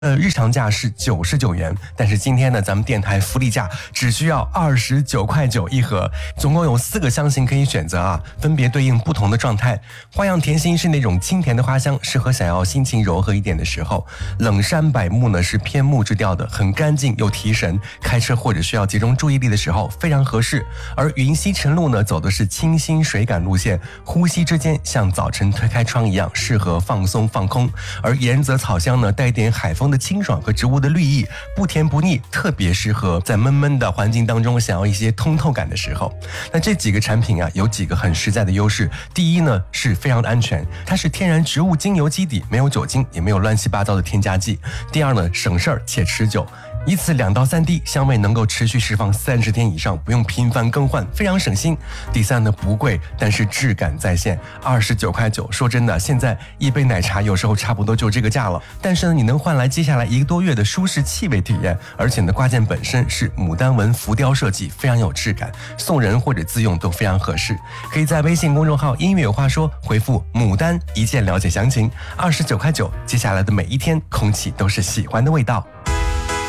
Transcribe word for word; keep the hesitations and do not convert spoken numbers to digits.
呃，日常价是九十九元，但是今天呢，咱们电台福利价只需要二十九块九一盒，总共有四个香型可以选择啊，分别对应不同的状态。花样甜心是那种清甜的花香，适合想要心情柔和一点的时候。冷杉柏木呢是偏木质调的，很干净又提神，开车或者需要集中注意力的时候非常合适。而云溪晨露呢走的是清新水感路线，呼吸之间像早晨推开窗一样，适合放松放空。而岩泽草香呢带点海风的清爽和植物的绿意，不甜不腻，特别适合在闷闷的环境当中想要一些通透感的时候。那这几个产品啊，有几个很实在的优势。第一呢，是非常的安全，它是天然植物精油基底，没有酒精，也没有乱七八糟的添加剂。第二呢，省事儿且持久。一次两到三滴，香味能够持续释放三十天以上，不用频繁更换，非常省心。第三呢，不贵，但是质感在线，二十九块九。说真的，现在一杯奶茶有时候差不多就这个价了，但是呢，你能换来接下来一个多月的舒适气味体验。而且呢，挂件本身是牡丹纹浮雕设计，非常有质感，送人或者自用都非常合适。可以在微信公众号音乐有话说回复牡丹一键了解详情。二十九块九，接下来的每一天，空气都是喜欢的味道。